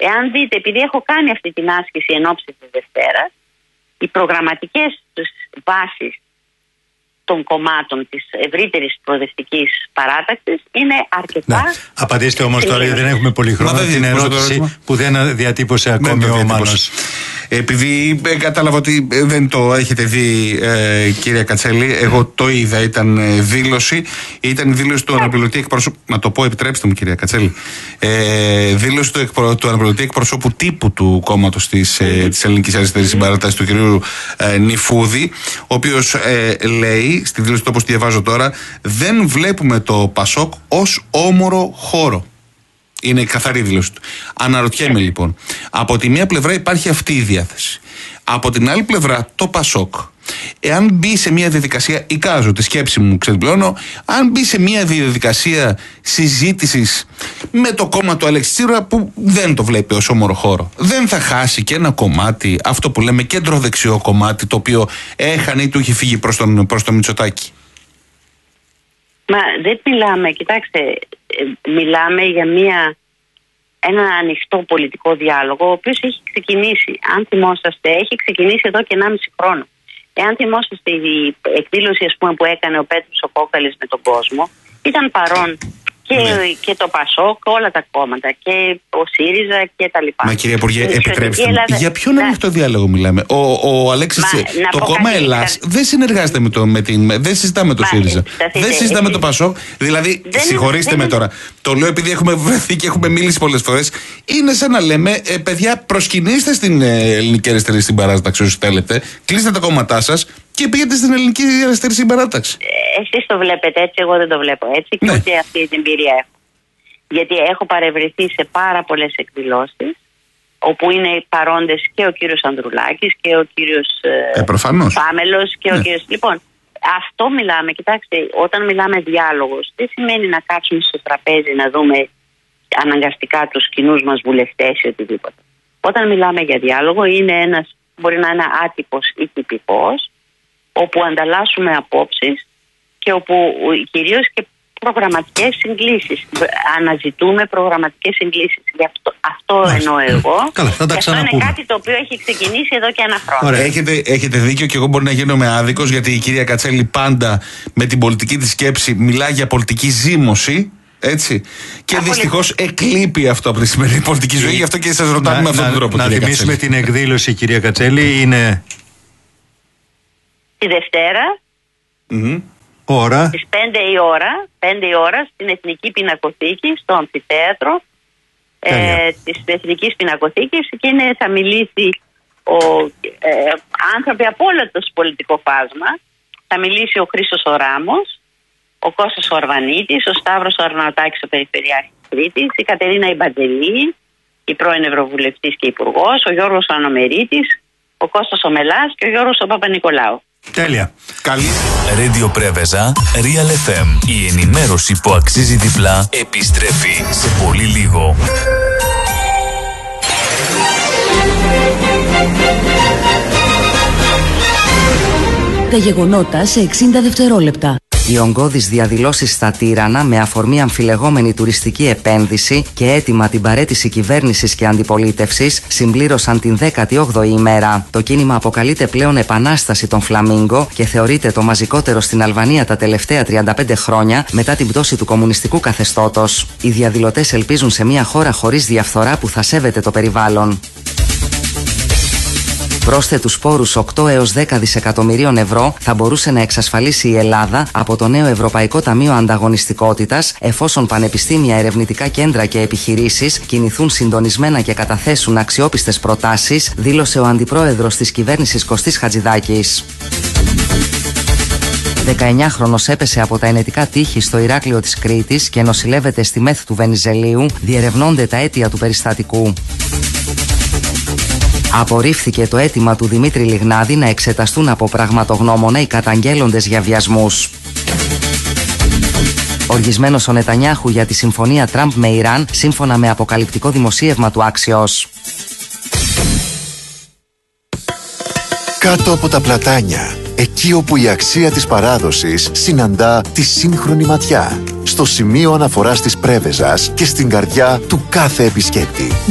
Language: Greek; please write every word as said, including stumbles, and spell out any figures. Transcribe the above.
Εάν δείτε, επειδή έχω κάνει αυτή την άσκηση εν ώψη της Δευτέρας, οι προγραμματικές τους βάσεις των κομμάτων της ευρύτερης προοδευτικής παράταξης είναι αρκετά. Ναι. Απαντήστε όμως τώρα, γιατί δεν έχουμε πολύ χρόνο, την ερώτηση που δεν διατύπωσε ακόμη ο Μάνος. Επειδή ε, κατάλαβα ότι δεν το έχετε δει, ε, κυρία Κατσέλη, εγώ το είδα, ήταν ε, δήλωση, ήταν η δήλωση του αναπληρωτή εκπροσώπου, να το πω, επιτρέψτε μου κυρία Κατσέλη, ε, δήλωση του, εκπρο, του αναπληρωτή εκπροσώπου τύπου του κόμματος της, ε, της Ελληνικής Αριστερής Συμπαράταξης, του κυρίου ε, Νιφούδη, ο οποίος ε, λέει, στη δήλωση του όπως τη διαβάζω τώρα, δεν βλέπουμε το Πασόκ ως όμορο χώρο. Είναι η καθαρή δήλωση του. Αναρωτιέμαι λοιπόν, από τη μία πλευρά υπάρχει αυτή η διάθεση. Από την άλλη πλευρά το Πασόκ, εάν μπει σε μια διαδικασία, εικάζω τη σκέψη μου, ξεδιπλώνω, αν μπει σε μια διαδικασία συζήτησης με το κόμμα του Αλέξη Τσίπρα, που δεν το βλέπει ως όμορο χώρο, δεν θα χάσει και ένα κομμάτι, αυτό που λέμε κέντρο-δεξιό κομμάτι, το οποίο έχανε ή του έχει φύγει προς τον, προς το Μητσοτάκη? Μα δεν μιλάμε, κοιτάξτε, μιλάμε για μια, ένα ανοιχτό πολιτικό διάλογο, ο οποίος έχει ξεκινήσει, αν θυμόσαστε, έχει ξεκινήσει εδώ και ενάμιση χρόνο. Εάν θυμόσαστε, η εκδήλωση, ας πούμε, που έκανε ο Πέτρος ο Κόκαλης με τον κόσμο, ήταν παρόν και, ναι. και το Πασόκ, όλα τα κόμματα, και ο ΣΥΡΙΖΑ και τα λοιπά. Μα κυρία Υπουργέ, επιτρέψτε μου, Ελλάδα... για ποιον να... ανοιχτό διάλογο μιλάμε? Ο, ο Αλέξης, Μα, το κόμμα κάτι, Ελλάς κα... δεν συνεργάζεται με το, με την, δεν συζητά με το Μα, ΣΥΡΙΖΑ, δεν συζητά με το Πασόκ. Δηλαδή, δεν, συγχωρήστε δεν, με τώρα, το λέω επειδή έχουμε βρεθεί και έχουμε μιλήσει πολλές φορές, είναι σαν να λέμε, ε, παιδιά, προσκυνήστε στην ε, Ελληνική Αριστερή Συμπαράταξη όσοι θέλετε, κλείστε τα κόμματά σας και πήγαινε στην Ελληνική Αριστερή Συμπαράταξη. Εσείς το βλέπετε έτσι, εγώ δεν το βλέπω έτσι, και ναι. ούτε αυτή την εμπειρία έχω. Γιατί έχω παρευρεθεί σε πάρα πολλές εκδηλώσεις, όπου είναι παρόντες και ο κύριος Ανδρουλάκης και ο κύριος ε, Πάμελος και ναι. ο κύριος... Λοιπόν, αυτό μιλάμε, κοιτάξτε, όταν μιλάμε διάλογος, δεν σημαίνει να κάτσουμε στο τραπέζι να δούμε αναγκαστικά τους κοινούς μας βουλευτές ή οτιδήποτε. Όταν μιλάμε για διάλογο, είναι ένας, μπορεί να είναι άτυπος ή τυπικός, όπου ανταλλάσσουμε απόψεις και όπου κυρίως και προγραμματικές συγκλήσεις. Αναζητούμε προγραμματικές συγκλήσεις. Γι' αυτό, αυτό εννοώ εγώ. Καλά, θα τα και αυτό είναι κάτι το οποίο έχει ξεκινήσει εδώ και ένα χρόνο. Ωραία. Έχετε, έχετε δίκιο και εγώ μπορεί να γίνομαι άδικος, γιατί η κυρία Κατσέλη πάντα με την πολιτική της σκέψη μιλάει για πολιτική ζήμωση. Έτσι. Και δυστυχώς εκλείπει αυτό από τη σημερινή πολιτική ζωή. Γι' αυτό και σας ρωτάμε με αυτόν τον τρόπο. Να θυμίσουμε την εκδήλωση, κυρία Κατσέλη, είναι τη Δευτέρα. Mm-hmm. Ώρα. Στις πέντε η ώρα, πέντε η ώρα στην Εθνική Πινακοθήκη, στο αμφιθέατρο ε, της Εθνικής Πινακοθήκης, και είναι, θα μιλήσει ο, ε, άνθρωποι από όλο το πολιτικό φάσμα. Θα μιλήσει ο Χρήστος ο Ράμος, ο Κώστας ο Αρβανίτης, ο Σταύρος ο Αρναουτάκης, ο Περιφερειάρχης Κρήτης, η Κατερίνα Ιμπατζελή, η πρώην Ευρωβουλευτής και Υπουργός, ο Γιώργος ο Ανομερίτης, ο Κώστας ο Μελάς και ο Γιώργος ο Παπα-Νικολάου. Τέλεια. Καλή. Radio Πρέβεζα, Real εφ εμ. Η ενημέρωση που αξίζει διπλά επιστρέφει σε πολύ λίγο. Τα γεγονότα σε εξήντα δευτερόλεπτα. Οι ογκώδεις διαδηλώσεις στα Τύρανα με αφορμή αμφιλεγόμενη τουριστική επένδυση και έτοιμα την παραίτηση κυβέρνησης και αντιπολίτευσης συμπλήρωσαν την δέκατη όγδοη ημέρα. Το κίνημα αποκαλείται πλέον Επανάσταση των Φλαμίγκο και θεωρείται το μαζικότερο στην Αλβανία τα τελευταία τριάντα πέντε χρόνια μετά την πτώση του κομμουνιστικού καθεστώτος. Οι διαδηλωτές ελπίζουν σε μια χώρα χωρίς διαφθορά που θα σέβεται το περιβάλλον. Πρόσθετους πόρους οκτώ έως δέκα δισεκατομμυρίων ευρώ θα μπορούσε να εξασφαλίσει η Ελλάδα από το νέο Ευρωπαϊκό Ταμείο Ανταγωνιστικότητας, εφόσον πανεπιστήμια, ερευνητικά κέντρα και επιχειρήσεις κινηθούν συντονισμένα και καταθέσουν αξιόπιστες προτάσεις, δήλωσε ο αντιπρόεδρος της κυβέρνησης Κωστής Χατζηδάκης. δεκαεννιάχρονος έπεσε από τα ενετικά τείχη στο Ηράκλειο της Κρήτης και νοσηλεύεται στη ΜΕΘ του Βενιζελίου. Διερευνώνται τα αίτια του περιστατικού. Απορρίφθηκε το αίτημα του Δημήτρη Λιγνάδη να εξεταστούν από πραγματογνώμονα οι καταγγέλλοντες για βιασμούς. Οργισμένος ο Νετανιάχου για τη συμφωνία Τραμπ με Ιράν, σύμφωνα με αποκαλυπτικό δημοσίευμα του Axios. Κάτω από τα πλατάνια, εκεί όπου η αξία της παράδοσης συναντά τη σύγχρονη ματιά. Στο σημείο αναφοράς της Πρέβεζας και στην καρδιά του κάθε επισκέπτη.